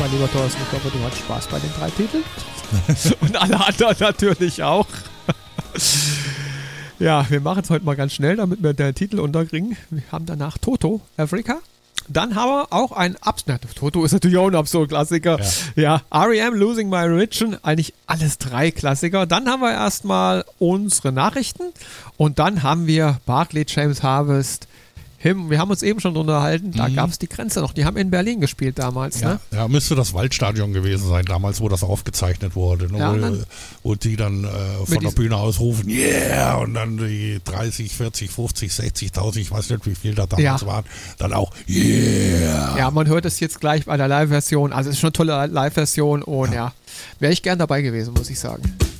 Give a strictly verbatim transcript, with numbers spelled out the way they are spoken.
mein lieber Thorsten, ich hoffe, du hattest Spaß bei den drei Titeln. Und alle anderen natürlich auch. Ja, wir machen es heute mal ganz schnell, damit wir den Titel unterkriegen. Wir haben danach Toto, Africa. Dann haben wir auch ein Absnett. Toto ist natürlich auch ein Absolut-Klassiker. Ja. ja, R E M, Losing My Religion. Eigentlich alles drei Klassiker. Dann haben wir erstmal unsere Nachrichten. Und dann haben wir Barclay James Harvest. Him. Wir haben uns eben schon unterhalten. Da mhm. gab es die Grenze noch. Die haben in Berlin gespielt damals. Ja, ne? ja, müsste das Waldstadion gewesen sein, damals, wo das aufgezeichnet wurde. Ne? Ja, wo, dann, wo die dann äh, von der Bühne aus rufen, yeah! Und dann die dreißig, vierzig, fünfzig, sechzigtausend, ich weiß nicht, wie viel da damals ja. waren, dann auch, yeah! Ja, man hört es jetzt gleich bei der Live-Version. Also es ist schon eine tolle Live-Version und ja, ja wäre ich gern dabei gewesen, muss ich sagen.